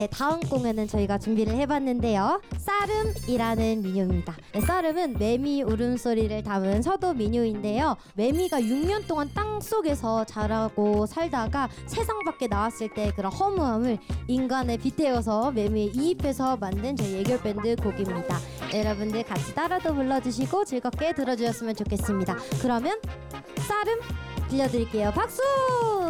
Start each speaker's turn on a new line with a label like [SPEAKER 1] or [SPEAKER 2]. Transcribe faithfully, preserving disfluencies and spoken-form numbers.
[SPEAKER 1] 네, 다음 공연은 저희가 준비를 해봤는데요. 쌀음이라는 민요입니다. 네, 쌀음은 매미 울음소리를 담은 서도 민요인데요. 매미가 육 년 동안 땅속에서 자라고 살다가 세상 밖에 나왔을 때 그런 허무함을 인간에 빗대어서 매미에 이입해서 만든 저희 예결밴드 곡입니다. 네, 여러분들 같이 따라도 불러주시고 즐겁게 들어주셨으면 좋겠습니다. 그러면 쌀음 들려드릴게요. 박수!